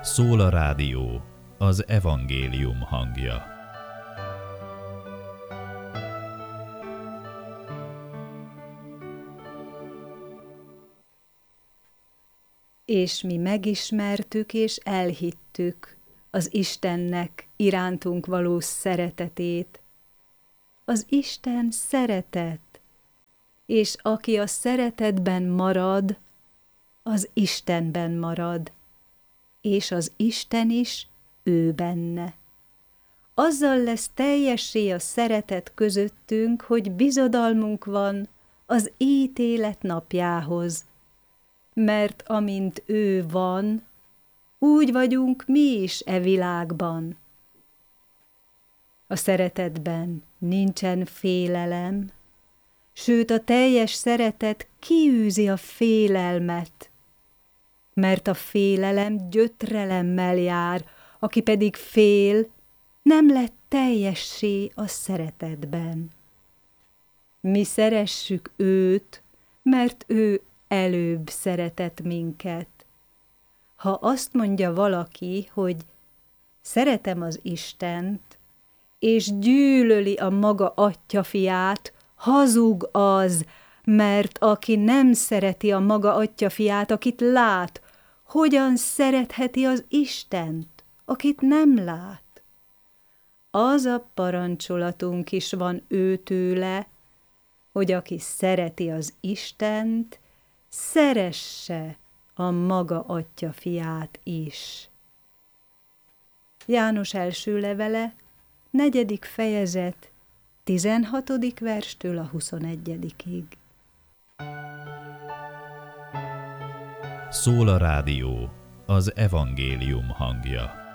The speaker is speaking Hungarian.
Szól a rádió, az evangélium hangja. És mi megismertük és elhittük az Istennek irántunk való szeretetét. Az Isten szeretet, és aki a szeretetben marad, az Istenben marad, és az Isten is ő benne. Azzal lesz teljessé a szeretet közöttünk, hogy bizodalmunk van az ítélet napjához, mert amint ő van, úgy vagyunk mi is e világban. A szeretetben nincsen félelem, sőt a teljes szeretet kiűzi a félelmet, mert a félelem gyötrelemmel jár, aki pedig fél, nem lett teljessé a szeretetben. Mi szeressük őt, mert ő előbb szeretett minket. Ha azt mondja valaki, hogy szeretem az Istent, és gyűlöli a maga atyjafiát, hazug az, mert aki nem szereti a maga atyjafiát, akit lát, hogyan szeretheti az Istent, akit nem lát? Az a parancsolatunk is van őtőle, hogy aki szereti az Istent, szeresse a maga atyjafiát is. János első levele, 4. fejezet, 16. verstől a 21. Szól a rádió, az evangélium hangja.